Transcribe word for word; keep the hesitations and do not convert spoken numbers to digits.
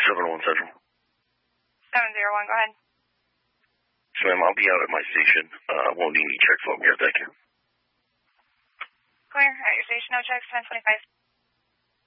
seven one Central. seven zero one, go ahead. So, ma'am, I'll be out at my station. I uh, won't need any checks on here, thank you. Clear. At your station, no checks, ten twenty-five.